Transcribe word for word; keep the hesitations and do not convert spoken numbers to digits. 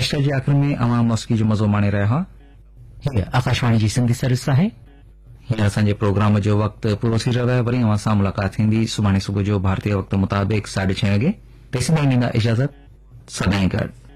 नाश्ता जे आख़िर में अवां मौसीक़ी जो मज़ो माणे रहिया हुआ। हीअ आकाशवाणी जी सिंधी सर्विस आहे। हीअ असांजे प्रोग्राम जो वक़्तु पूरो थी रहियो आहे। वरी अवां सां मुलाक़ात थींदी सुभाणे सुबुह जो भारतीय वक़्तु मुताबिक़ साढे छह वॻे। तेसिताईं ॾींदा इजाज़त। सदाईं गॾु।